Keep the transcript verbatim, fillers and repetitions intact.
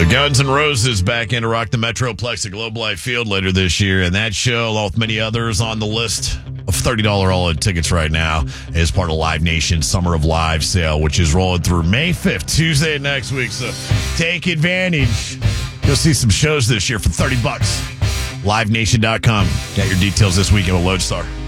The Guns N' Roses back in to rock the Metroplex at Globe Life Field later this year, and that show, along with many others on the list of thirty dollars all-in tickets right now, is part of Live Nation's Summer of Live sale, which is rolling through May fifth, Tuesday next week. So take advantage. Go see some shows this year for thirty bucks. live nation dot com. Got your details this weekend with Lodestar.